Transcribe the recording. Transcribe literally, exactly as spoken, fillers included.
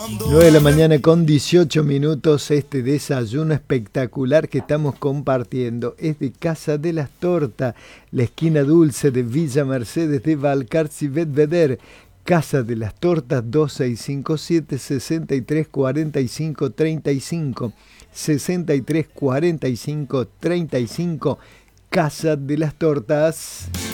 nueve de la mañana con dieciocho minutos. Este desayuno espectacular que estamos compartiendo es de Casa de las Tortas, la esquina dulce de Villa Mercedes de Balcarce y Belvedere. Casa de las Tortas dos seis cinco siete, seis tres cuatro cinco tres cinco, seis tres cuatro cinco tres cinco. Casa de las Tortas.